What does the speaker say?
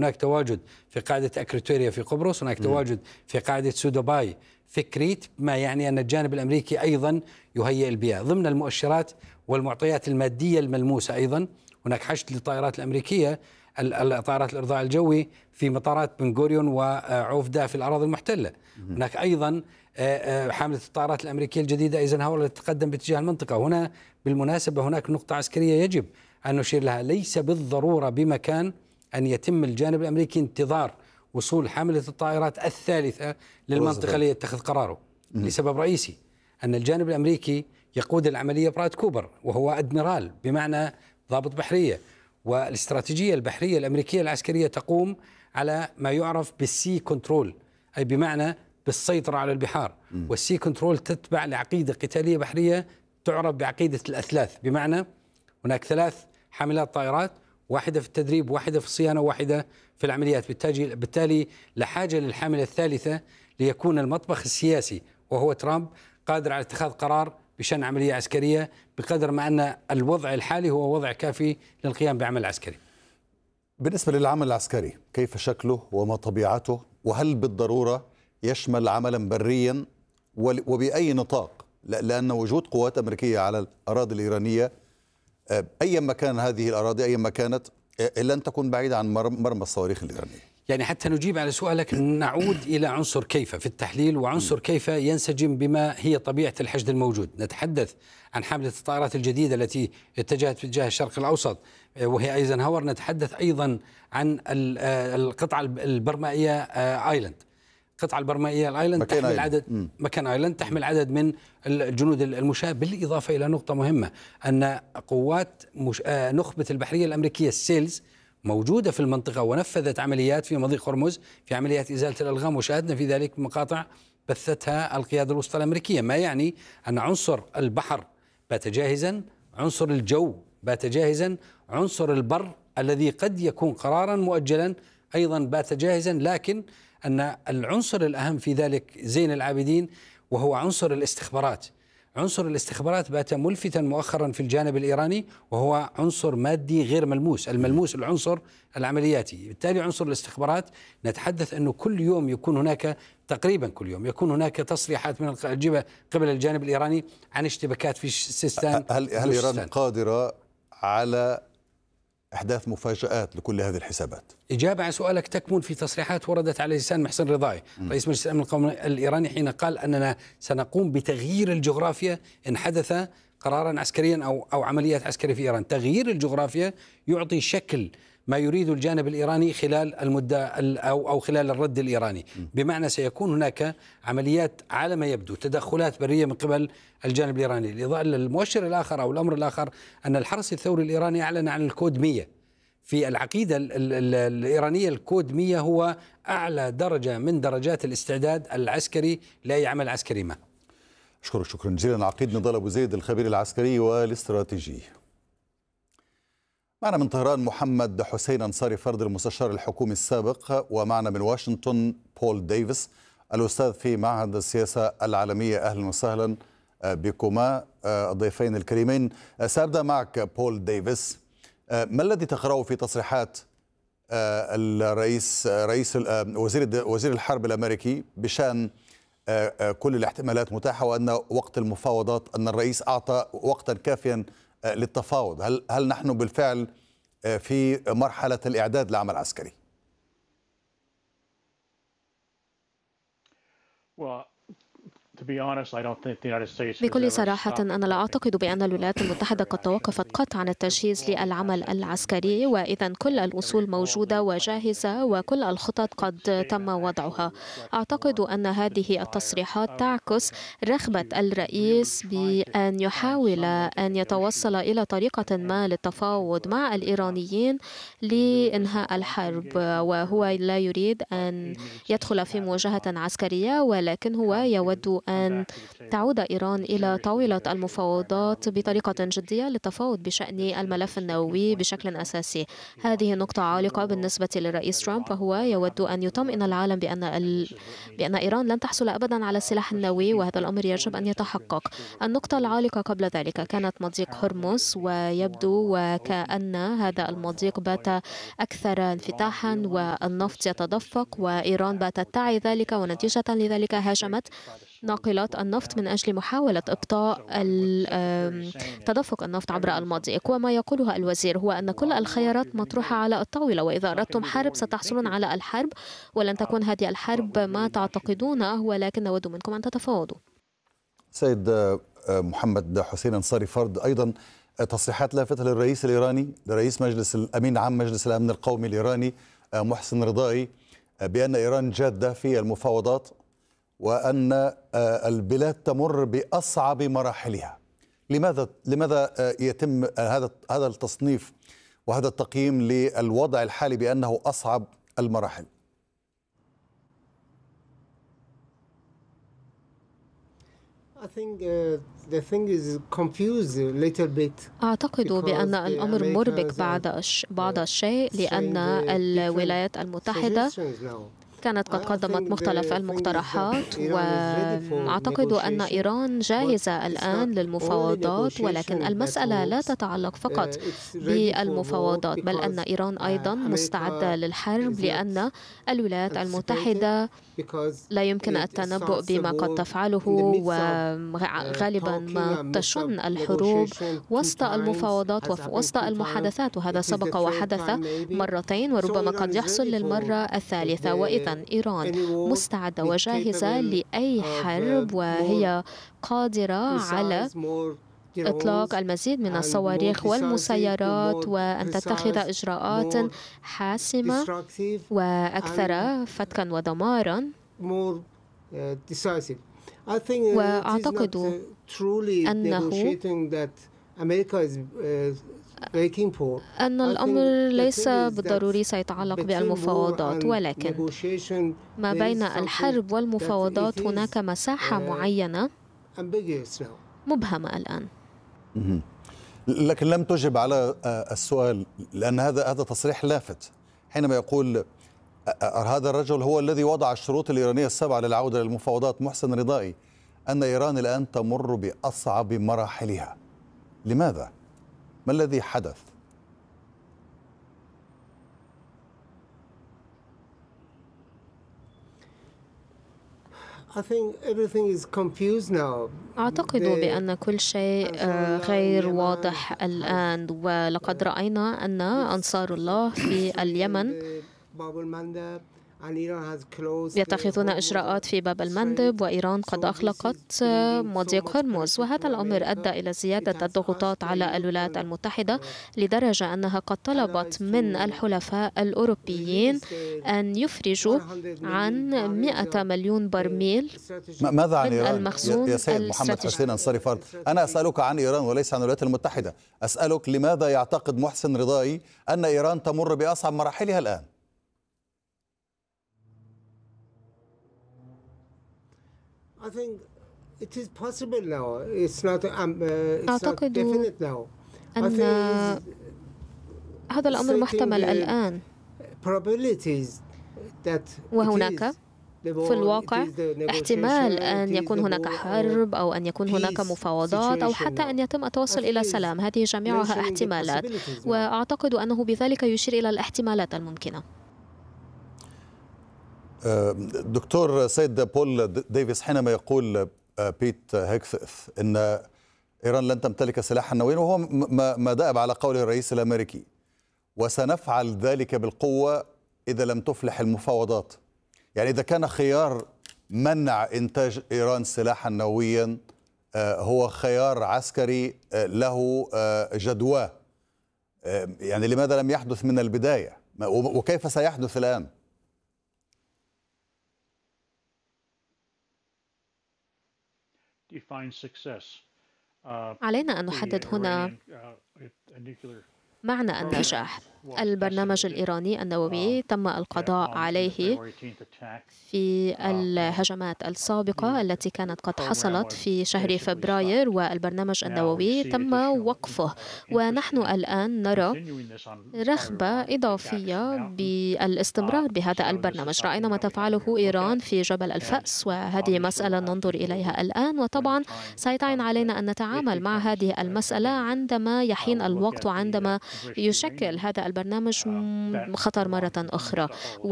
هناك تواجد في قاعدة أكريتوريا في قبرص، هناك تواجد في قاعدة سودوباي في كريت، ما يعني أن الجانب الأمريكي أيضا يهيئ البيئة. ضمن المؤشرات والمعطيات المادية الملموسة أيضا هناك حشد للطائرات الأمريكية، طائرات الإرضاء الجوي في مطارات بن غوريون وعوفدا في الأراضي المحتلة. هناك أيضا حاملة الطائرات الأمريكية الجديدة ايزنهاور التي تتقدم باتجاه المنطقة. هنا بالمناسبة هناك نقطة عسكرية يجب أن نشير لها، ليس بالضرورة بمكان أن يتم الجانب الأمريكي انتظار وصول حاملة الطائرات الثالثة للمنطقة ليتخذ قراره، لسبب رئيسي أن الجانب الأمريكي يقود العملية براد كوبر، وهو أدميرال بمعنى ضابط بحرية، والاستراتيجية البحرية الأمريكية العسكرية تقوم على ما يعرف بالسي كنترول، أي بمعنى بالسيطرة على البحار. والسي كنترول تتبع لعقيدة قتالية بحرية تعرف بعقيدة الأثلاث، بمعنى هناك 3 حاملات طائرات، واحدة في التدريب، واحدة في الصيانة، واحدة في العمليات. بالتالي لحاجة للحاملة الثالثة ليكون المطبخ السياسي وهو ترامب قادر على اتخاذ قرار بشأن عملية عسكرية، بقدر ما أن الوضع الحالي هو وضع كافي للقيام بعمل عسكري. بالنسبة للعمل العسكري كيف شكله وما طبيعته، وهل بالضرورة يشمل عملا بريا وبأي نطاق؟ لأن وجود قوات أمريكية على الأراضي الإيرانية أي مكان هذه الأراضي أي ما كانت إلا أن تكون بعيدة عن مرمى الصواريخ الإيرانية. يعني حتى نجيب على سؤالك نعود إلى عنصر كيف في التحليل، وعنصر كيف ينسجم بما هي طبيعة الحشد الموجود. نتحدث عن حملة الطائرات الجديدة التي اتجهت في اتجاه الشرق الأوسط وهي ايزنهاور. نتحدث أيضا عن القطعة البرمائية آيلاند. القطعة البرمائية الآيلاند تحمل عدد مكان آيلاند تحمل عدد من الجنود المشاة، بالإضافة إلى نقطة مهمة أن قوات نخبة البحرية الأمريكية السيلز موجودة في المنطقة ونفذت عمليات في مضيق هرمز في عمليات إزالة الألغام، وشاهدنا في ذلك مقاطع بثتها القيادة الوسطى الأمريكية. ما يعني أن عنصر البحر بات جاهزا، عنصر الجو بات جاهزا، عنصر البر الذي قد يكون قرارا مؤجلا أيضا بات جاهزا، لكن أن العنصر الأهم في ذلك زين العابدين وهو عنصر الاستخبارات. عنصر الاستخبارات بات ملفتا مؤخرا في الجانب الإيراني، وهو عنصر مادي غير ملموس. الملموس العنصر العملياتي. بالتالي عنصر الاستخبارات نتحدث أنه كل يوم يكون هناك، تقريبا كل يوم يكون هناك تصريحات من قبل الجانب الإيراني عن اشتباكات في سيستان. هل إيران قادرة على إحداث مفاجآت لكل هذه الحسابات؟ إجابة على سؤالك تكمن في تصريحات وردت على لسان محسن رضاي رئيس مجلس الأمن القومي الإيراني، حين قال أننا سنقوم بتغيير الجغرافيا إن حدث قرارا عسكريا أو عمليات عسكرية في إيران. تغيير الجغرافيا يعطي شكل ما يريد الجانب الإيراني خلال المدة أو خلال الرد الإيراني، بمعنى سيكون هناك عمليات على ما يبدو تدخلات برية من قبل الجانب الإيراني. المؤشر الآخر أو الأمر الآخر أن الحرس الثوري الإيراني أعلن عن الكود 100. في العقيدة الإيرانية الكود 100 هو أعلى درجة من درجات الاستعداد العسكري لأي عمل عسكري ما. أشكرك شكرا جزيلا عقيد نضال أبو زيد الخبير العسكري والاستراتيجي. معنا من طهران محمد حسين أنصاري فرد المستشار الحكومي السابق، ومعنا من واشنطن بول ديفيس الأستاذ في معهد السياسة العالمية. أهلا وسهلا بكما الضيفين الكريمين. سأبدأ معك بول ديفيس. ما الذي تقرأه في تصريحات وزير الحرب الأمريكي بشأن كل الاحتمالات متاحة، وأن وقت المفاوضات أن الرئيس أعطى وقتا كافيا للتفاوض؟ هل نحن بالفعل في مرحلة الإعداد لعمل عسكري؟ بكل صراحة أنا لا أعتقد بأن الولايات المتحدة قد توقفت قط عن التجهيز للعمل العسكري، وإذا كل الأصول موجودة وجاهزة وكل الخطط قد تم وضعها. أعتقد أن هذه التصريحات تعكس رغبة الرئيس بأن يحاول أن يتوصل إلى طريقة ما للتفاوض مع الإيرانيين لإنهاء الحرب، وهو لا يريد أن يدخل في مواجهة عسكرية، ولكن هو يود أن تعود إيران إلى طاولة المفاوضات بطريقة جدية للتفاوض بشأن الملف النووي بشكل أساسي. هذه نقطة عالقة بالنسبة للرئيس ترامب، فهو يود أن يطمئن العالم بأن إيران لن تحصل أبدا على السلاح النووي، وهذا الأمر يجب أن يتحقق. النقطة العالقة قبل ذلك كانت مضيق هرمز، ويبدو وكأن هذا المضيق بات أكثر انفتاحا والنفط يتدفق، وإيران باتت تعي ذلك، ونتيجة لذلك هاجمت ناقلات النفط من أجل محاولة إبطاء تدفق النفط عبر المضيق. وما يقوله الوزير هو أن كل الخيارات مطروحة على الطاولة، وإذا أردتم حرب ستحصلون على الحرب، ولن تكون هذه الحرب ما تعتقدونه، ولكن نود منكم أن تتفاوضوا. سيد محمد حسين أنصاري فرد، أيضا تصريحات لافتة للرئيس الإيراني، لرئيس مجلس الأمين عام مجلس الأمن القومي الإيراني محسن رضائي، بأن إيران جادة في المفاوضات وأن البلاد تمر بأصعب مراحلها. لماذا يتم هذا التصنيف وهذا التقييم للوضع الحالي بأنه أصعب المراحل؟ أعتقد بأن الأمر مربك بعض الشيء، لأن الولايات المتحدة كانت قد قدمت مختلف المقترحات، وأعتقد أن إيران جاهزة الآن للمفاوضات، ولكن المسألة لا تتعلق فقط بالمفاوضات، بل أن إيران أيضا مستعدة للحرب، لأن الولايات المتحدة لا يمكن التنبؤ بما قد تفعله، وغالبا ما تشن الحروب وسط المفاوضات ووسط المحادثات، وهذا سبق وحدث مرتين وربما قد يحصل للمرة الثالثة. وإذا إيران مستعدة وجاهزة لأي حرب، وهي قادرة على إطلاق المزيد من الصواريخ والمسيرات، وأن تتخذ إجراءات حاسمة وأكثر فتكا ودمارا. وأعتقد أن الأمر ليس بالضروري سيتعلق بالمفاوضات، ولكن ما بين الحرب والمفاوضات هناك مساحة معينة مبهمة الآن. لكن لم تجب على السؤال، لأن هذا تصريح لافت حينما يقول هذا الرجل هو الذي وضع الشروط الإيرانية السبعة للعودة للمفاوضات، محسن رضائي، أن إيران الآن تمر بأصعب مراحلها. لماذا؟ ما الذي حدث؟ أعتقد بأن كل شيء غير واضح الآن، ولقد رأينا أن أنصار الله في اليمن يتخذون إجراءات في باب المندب، وإيران قد أغلقت مضيق هرمز، وهذا الأمر أدى إلى زيادة الضغوطات على الولايات المتحدة، لدرجة أنها قد طلبت من الحلفاء الأوروبيين أن يفرجوا عن 100 مليون برميل ماذا عن إيران المخزون يا سيد محمد حسين أنصاري فرد؟ أنا أسألك عن إيران وليس عن الولايات المتحدة. أسألك لماذا يعتقد محسن رضائي أن إيران تمر بأصعب مراحلها الآن؟ أعتقد أن هذا الأمر محتمل الآن، وهناك في الواقع احتمال أن يكون هناك حرب، أو أن يكون هناك مفاوضات، أو حتى أن يتم التوصل إلى سلام. هذه جميعها احتمالات، وأعتقد أنه بذلك يشير إلى الاحتمالات الممكنة. دكتور سيد بول ديفيس، حينما يقول بيت هيكث إن إيران لن تمتلك سلاحا نوويا، وهو ما دأب على قوله الرئيس الأمريكي، وسنفعل ذلك بالقوة إذا لم تفلح المفاوضات، يعني إذا كان خيار منع إنتاج إيران سلاحا نوويا هو خيار عسكري له جدواه، يعني لماذا لم يحدث من البداية، وكيف سيحدث الآن؟ علينا أن نحدد هنا معنى النجاح. البرنامج الإيراني النووي تم القضاء عليه في الهجمات السابقة التي كانت قد حصلت في شهر فبراير، والبرنامج النووي تم وقفه. ونحن الآن نرى رغبة إضافية بالاستمرار بهذا البرنامج. رأينا ما تفعله إيران في جبل الفأس، وهذه مسألة ننظر إليها الآن، وطبعا سيتعين علينا أن نتعامل مع هذه المسألة عندما يحين الوقت وعندما يشكل هذا البرنامج خطر مرة أخرى.